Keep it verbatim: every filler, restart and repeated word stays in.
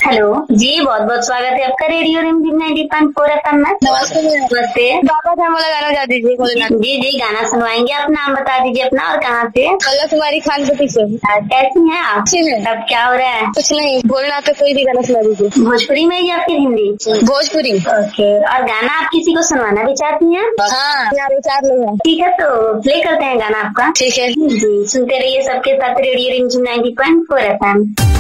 Hello जी, बहुत बहुत स्वागत है आपका रेडियो रिमझिम नाइन्टी पॉइंट फोर एफएम में। नमस्ते नमस्ते। बाबा धाम वाला गाना गा दीजिए भोलेनाथ। जी जी गाना सुनवाएंगे। आप नाम बता दीजिए अपना और कहाँ से? कल्ला कुमारी खानपति से। आ, कैसी हैं आप? अच्छी है। अब क्या हो रहा है? कुछ नहीं, भोलेनाथ का कोई भी गाना सुना दीजिए। भोजपुरी में या फिर हिंदी? भोजपुरी। ओके। और गाना आप किसी को सुनवाना भी चाहती हैं? हाँ, चार चार लोग हैं। ठीक है, तो प्ले करते हैं गाना आपका। ठीक है जी, सुनते रहिए सबके साथ रेडियो रिमझिम नाइन्टी पॉइंट फोर एफएम।